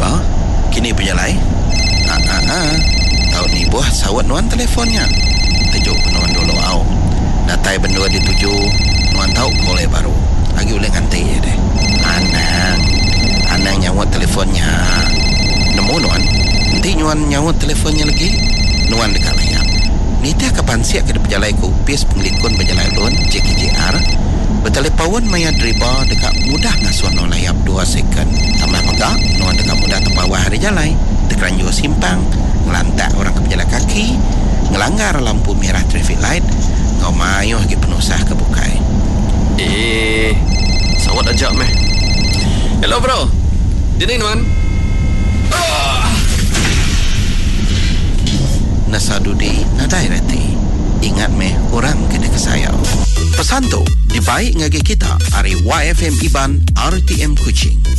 driver kini berjalan. Tahu ni buah sawat nuan telefonnya. Tujuk nuan dulu au. Datai bendua dituju nuan tahu boleh baru. Lagi boleh nganti ya deh. Anang nyawat telefonnya. Nemu nuan. Nanti nuan nyawat telefonnya lagi. Nuan dekat layar. Nita kapan siap ke berjalan ke upis pengelikun berjalan lun JKJR. Bertelepon maya driver dekat mudah ngasuan no layap 2 second. Tambah megak nuan dekat mudah terpawah hari jalan. Terkeranjur simpang. Ngelantak orang ke berjalan kaki. Ngelanggar lampu merah traffic light. Ngau mayuh lagi penusah ke bukai. Sawat ajak meh. Hello bro. Dini nuan. Nasadudi nadai reti. Ingat meh orang kena kesayau. Pesan tu dibaik ngagi kita hari YFM Iban RTM Kuching.